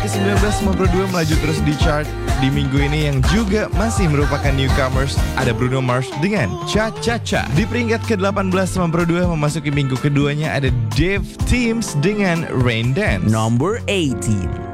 ke-1992 melaju terus di chart di minggu ini yang juga masih merupakan newcomers. Ada Bruno Mars dengan Cha Cha Cha. Di peringkat ke-18 92 memasuki minggu keduanya ada Dave Teams dengan Rain Dance. Number 18.